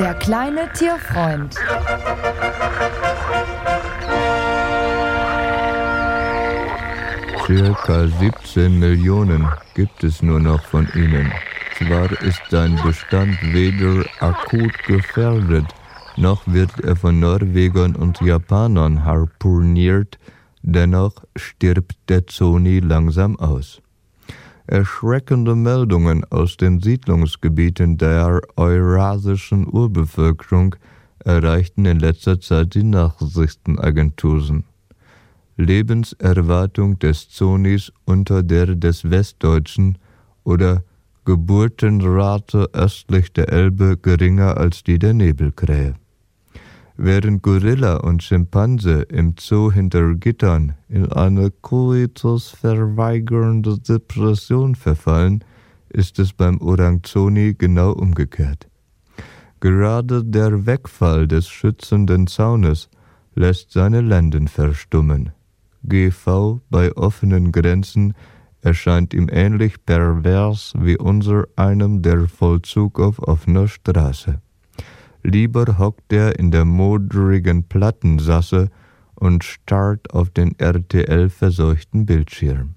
Der kleine Tierfreund. Circa 17 Millionen gibt es nur noch von ihnen. Zwar ist sein Bestand weder akut gefährdet, noch wird er von Norwegern und Japanern harpuniert, dennoch stirbt der Zony langsam aus. Erschreckende Meldungen aus den Siedlungsgebieten der eurasischen Urbevölkerung erreichten in letzter Zeit die Nachrichtenagenturen. Lebenserwartung des Zonys unter der des Westdeutschen oder Geburtenrate östlich der Elbe geringer als die der Nebelkrähe. Während Gorilla und Schimpanse im Zoo hinter Gittern in eine koitusverweigernde Depression verfallen, ist es beim Orang-Zony genau umgekehrt. Gerade der Wegfall des schützenden Zaunes lässt seine Lenden verstummen. GV bei offenen Grenzen erscheint ihm ähnlich pervers wie unser einem der Vollzug auf offener Straße. Lieber hockt er in der modrigen Plattensasse und starrt auf den RTL-verseuchten Bildschirm.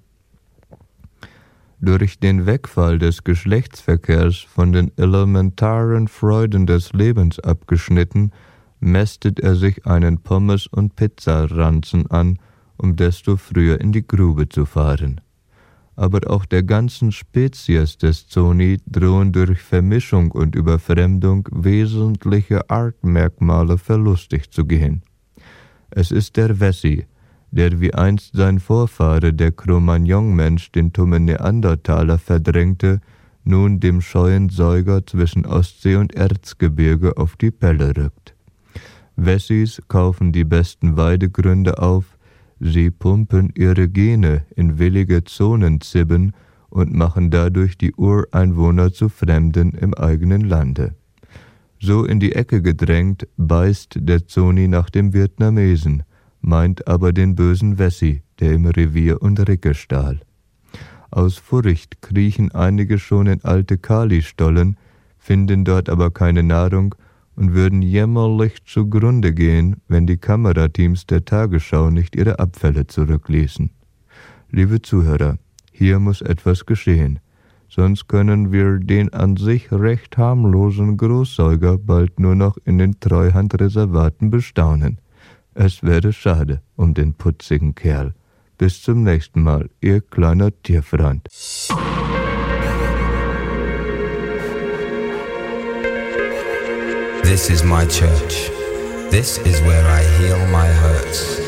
Durch den Wegfall des Geschlechtsverkehrs von den elementaren Freuden des Lebens abgeschnitten, mästet er sich einen Pommes- und Pizzaranzen an, um desto früher in die Grube zu fahren. Aber auch der ganzen Spezies des Zony drohen durch Vermischung und Überfremdung wesentliche Artmerkmale verlustig zu gehen. Es ist der Wessi, der wie einst sein Vorfahre der Cro-Magnon-Mensch den tummen Neandertaler verdrängte, nun dem scheuen Säuger zwischen Ostsee und Erzgebirge auf die Pelle rückt. Wessis kaufen die besten Weidegründe auf, sie pumpen ihre Gene in willige Zonenzibben und machen dadurch die Ureinwohner zu Fremden im eigenen Lande. So in die Ecke gedrängt, beißt der Zony nach dem Vietnamesen, meint aber den bösen Wessi, der im Revier und Ricke stahl. Aus Furcht kriechen einige schon in alte Kali-Stollen, finden dort aber keine Nahrung und würden jämmerlich zugrunde gehen, wenn die Kamerateams der Tagesschau nicht ihre Abfälle zurückließen. Liebe Zuhörer, hier muss etwas geschehen, sonst können wir den an sich recht harmlosen Großsäuger bald nur noch in den Treuhandreservaten bestaunen. Es wäre schade um den putzigen Kerl. Bis zum nächsten Mal, Ihr kleiner Tierfreund. This is my church. This is where I heal my hurts.